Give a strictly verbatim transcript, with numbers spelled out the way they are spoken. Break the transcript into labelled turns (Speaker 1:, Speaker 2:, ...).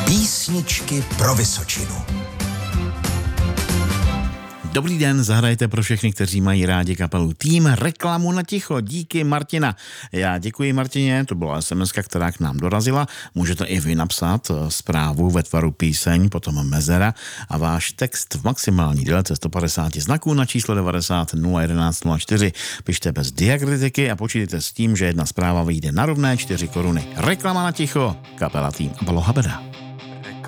Speaker 1: Písničky pro Vysočinu.
Speaker 2: Dobrý den, zahrajte pro všechny, kteří mají rádi kapelu Tým reklamu na ticho. Díky, Martina. Já děkuji, Martině, to byla es em eska, která k nám dorazila. Můžete i vy napsat zprávu ve tvaru píseň, potom mezera a váš text v maximální délce sto padesát znaků na číslo devadesát nula jedenáct nula čtyři. Pište bez diakritiky a počítejte s tím, že jedna zpráva vyjde na rovné čtyři koruny. Reklama na ticho, kapela Tým a Balo Habeda.